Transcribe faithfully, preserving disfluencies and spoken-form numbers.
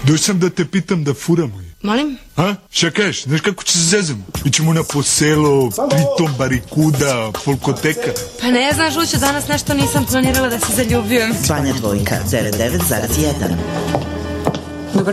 Došao sam da te pitam da furamo. Molim? A? Šta kažeš? Znaš kako će se zezamo? Ićemo na poselo, pritom barikuda, folkoteka. Pa ne znaš, Žućo, danas nešto nisam planirala da se zaljubljujem. Banja Dvojka, devedeset devet zarez jedan.